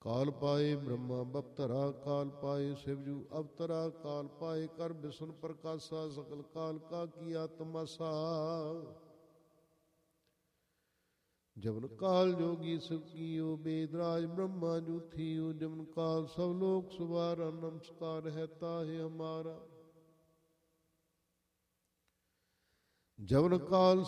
ਕਾਲ ਪਾਏ ਬ੍ਰਹਮਾ ਬਪਤਰਾ, ਕਾਲ ਪਾਏ ਸਿਵਜੂ ਅਵਤਰਾ, ਕਾਲ ਪਾਏ ਕਰ ਬਿਸਨ ਪ੍ਰਕਾਸ਼ਾ, ਸਕਲ ਕਾਲ ਕਾ ਕੀਆ ਤਮਾਸਾ। ਜਮਨ ਕਾਲ ਜੋਗੀ ਸਭ ਕੀਓ, ਬੇਦ ਰਾਜ ਬ੍ਰਹਮਾ ਜੂਥੀਓ। ਜਮਨ ਕਾਲ ਸਭ ਲੋਕ ਸੁਵਾਰਾ, ਨਮਸਕਾਰ ਹੈ ਤਾਹਿ ਹਮਾਰਾ। ਜਮਨ ਕਾਲ